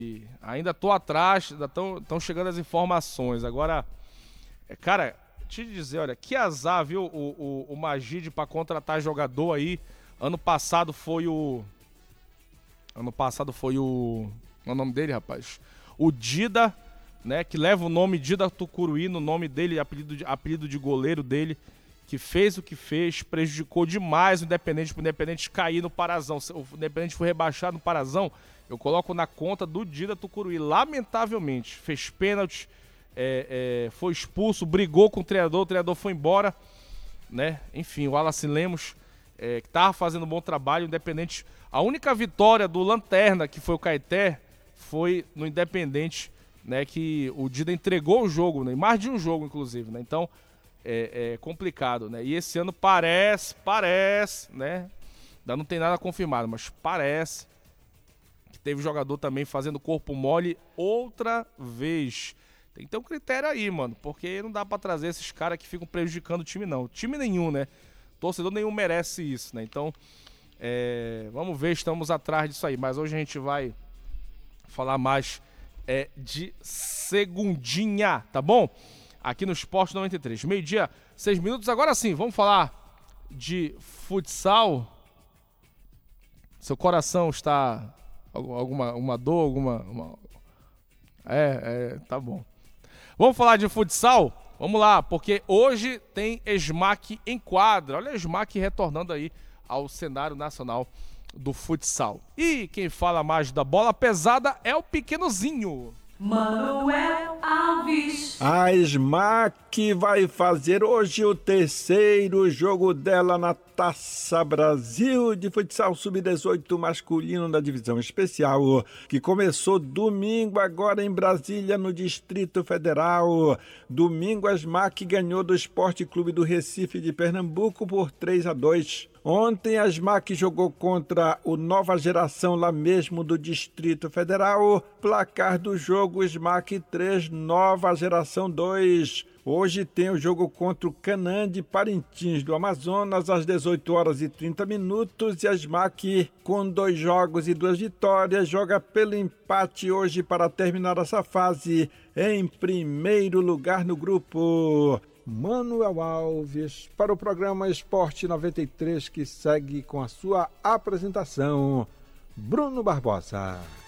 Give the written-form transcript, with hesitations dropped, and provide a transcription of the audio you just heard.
ainda tô atrás, ainda estão chegando as informações. Agora, cara, te dizer, olha, que azar, viu, o Magide pra contratar jogador aí. Ano passado foi o... Qual é o nome dele, rapaz? O Dida, né, que leva o nome Dida Tucuruí no nome dele, apelido de goleiro dele, que fez o que fez, prejudicou demais o Independente, pro Independente cair no Parazão. Se o Independente for rebaixado no Parazão, eu coloco na conta do Dida Tucuruí. Lamentavelmente, fez pênalti, foi expulso, brigou com o treinador foi embora, né? Enfim, o Wallace Lemos, que tava fazendo um bom trabalho, o Independente... A única vitória do Lanterna, que foi o Caeté, foi no Independente, né, que o Dida entregou o jogo, né, mais de um jogo, inclusive, né, então é complicado, né, e esse ano parece, né, ainda não tem nada confirmado, mas parece que teve jogador também fazendo corpo mole outra vez. Tem que ter um critério aí, mano, porque não dá pra trazer esses caras que ficam prejudicando o time, não. Time nenhum, né, torcedor nenhum merece isso, né, então... vamos ver, estamos atrás disso aí. Mas hoje a gente vai falar mais de segundinha, tá bom? Aqui no Esporte 93. 12h, 6 minutos. Agora sim, vamos falar de futsal. Seu coração está... Alguma dor, tá bom. Vamos falar de futsal? Vamos lá, porque hoje tem SMAC em quadra. Olha a SMAC retornando aí ao cenário nacional do futsal. E quem fala mais da bola pesada é o pequenozinho Manuel Alves. A SMAC vai fazer hoje o terceiro jogo dela na Taça Brasil de futsal sub-18 masculino da divisão especial, que começou domingo agora em Brasília, no Distrito Federal. Domingo a SMAC ganhou do Esporte Clube do Recife de Pernambuco por 3-2. Ontem a SMAC jogou contra o Nova Geração, lá mesmo do Distrito Federal. Placar do jogo: SMAC 3, Nova Geração 2. Hoje tem o jogo contra o Canaã de Parintins do Amazonas às 18h30 e a SMAC, com 2 jogos e 2 vitórias, joga pelo empate hoje para terminar essa fase em primeiro lugar no grupo. Manuel Alves para o programa Esporte 93, que segue com a sua apresentação, Bruno Barbosa.